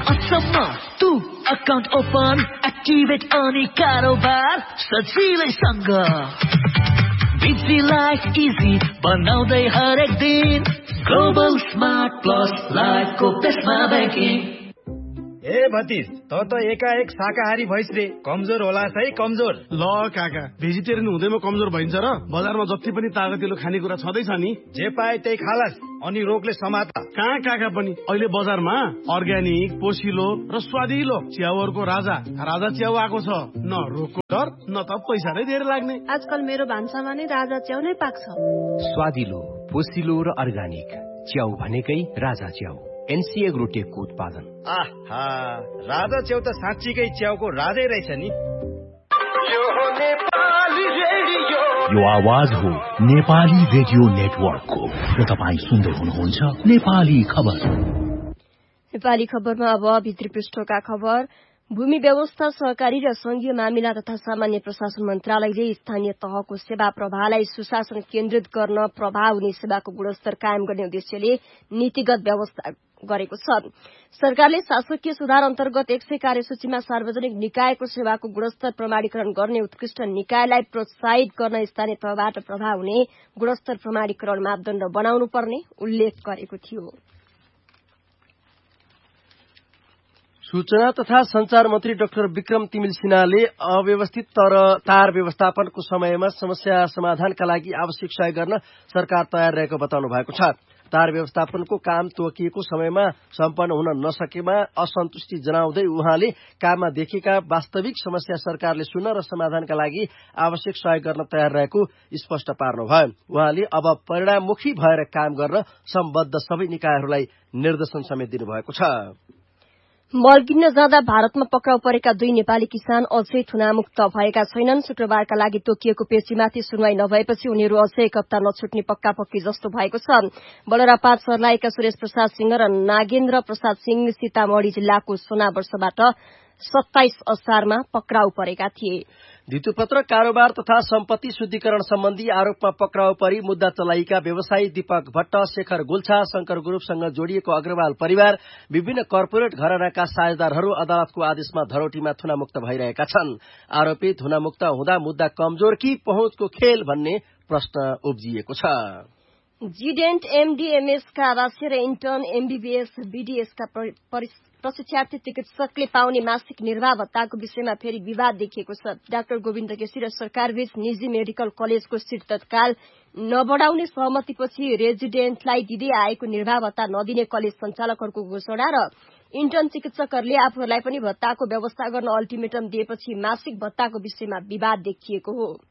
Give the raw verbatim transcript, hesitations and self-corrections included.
अचम्म तू account open activate अनि कारोबार सजिलैसँग बिजी लाइफ इजी बनाउँदै हरेक दिन ग्लोबल स्मार्ट प्लस लाइफको बेसमा ब्याङ्किङ। ए भतिज त त एकाएक शाकाहारी भइस रे, कमजोर होला है कमजोर। ल काका, भेजिटेरियन हुँदैमा कमजोर भइन्छ र? बजारमा जति पनि तागतिलो खानेकुरा छँदैछ नि, जे पाए त्यही खालास अनि रोगले समाता। कहाँ काका पनि अहिले बजारमा अर्ग्यानिक पोसिलो र स्वादिलो च्याउहरूको राजा राजा च्याउ आएको छ। न रोगको डर न त पैसा नै धेरै लाग्ने। आजकल मेरो भान्सामा नै राजा च्याउ नै पाक्छ। स्वादिलो पोसिलो र अर्ग्यानिक च्याउ भनेकै राजा च्याउ, एनसी एग्रोटेकको उत्पादन। आहा, राजा च्याउ त साँच्चीकै च्याउको राजै रहेछ नि। यो आवाज हो नेपाली रेडियो नेटवर्कको र तपाईँ सुन्दै हुनुहुन्छ नेपाली खबर। नेपाली खबरमा अब भित्री पृष्ठका खबर। भूमि व्यवस्था, सहकारी र संघीय मामिला तथा सामान्य प्रशासन मन्त्रालयले स्थानीय तहको सेवा प्रवाहलाई सुशासन केन्द्रित गर्न प्रभाव हुने सेवाको गुणस्तर कायम गर्ने उद्देश्यले नीतिगत व्यवस्था गरेको छ। सरकारले शासकीय सुधार अन्तर्गत एक सय कार्यसूचीमा सार्वजनिक निकायको सेवाको गुणस्तर प्रमाणीकरण गर्ने उत्कृष्ट निकायलाई प्रोत्साहित गर्न स्थानीय तहबाट प्रभाव हुने गुणस्तर प्रमाणीकरण मापदण्ड बनाउनु पर्ने उल्लेख गरेको थियो। सूचना तथा संचार मन्त्री डाक्टर विक्रम तिमिल सिन्हाले अव्यवस्थित तर तार व्यवस्थापनको समयमा समस्या समाधानका लागि आवश्यक सहयोग गर्न सरकार तयार रहेको बताउनु भएको छ। तार व्यवस्थापनको काम तोकिएको समयमा सम्पन्न हुन नसकेमा असन्तुष्टि जनाउँदै उहाँले काममा देखिएका वास्तविक समस्या सरकारले सुन्न र समाधानका लागि आवश्यक सहयोग गर्न तयार रहेको स्पष्ट पार्नुभयो। उहाँले अब परिणाममुखी भएर काम गर्न सम्बद्ध सबै निकायहरूलाई निर्देशन समेत दिनुभएको छ। मलगिन्न जाँदा भारतमा पक्राउ परेका दुई नेपाली किसान अझै थुनामुक्त भएका छैनन्। शुक्रबारका लागि तोकिएको पेशीमाथि सुनवाई नभएपछि उनीहरू अझै एक हप्ता नछुट्ने पक्का पक्की जस्तो भएको छ। बलरापात सर्लाहीका सुरेश प्रसाद सिंह र नागेन्द्र प्रसाद सिंह सीतामढ़ी जिल्लाको सोनावर्षबाट सत्ताइस असारमा पक्राउ परेका थिए। धितोपत्र कारोबार तथा सम्पत्ति शुद्धिकरण सम्बन्धी आरोपमा पक्राउ परी मुद्दा चलाइएका व्यवसायी दीपक भट्ट, शेखर गुल्छा, शंकर ग्रुपसँग जोडिएको अग्रवाल परिवार विभिन्न कर्पोरेट घरानाका साझेदारहरू अदालतको आदेशमा धरोटीमा थुनामुक्त भइरहेका छन्। आरोपी थुनामुक्त हुँदा मुद्दा कमजोर कि पहुँचको खेल भन्ने प्रश्न उब्जिएको छ। जीडेन्ट एमडीएमएसका आवासीय र इन्टर्न एमबीबीएस बीडीएसका प्रशिक्षार्थी चिकित्सकले पाउने मासिक निर्वाह भत्ताको विषयमा फेरि विवाद देखिएको छ। डाक्टर गोविन्द केसी र सरकारबीच निजी मेडिकल कलेजको सीट तत्काल नबढाउने सहमतिपछि रेजिडेन्टलाई दिँदै आएको निर्वाह भत्ता नदिने कलेज सञ्चालकहरूको घोषणा र इन्टर्न चिकित्सकहरूले आफूहरूलाई पनि भत्ताको व्यवस्था गर्न अल्टिमेटम दिएपछि मासिक भत्ताको विषयमा विवाद देखिएको हो।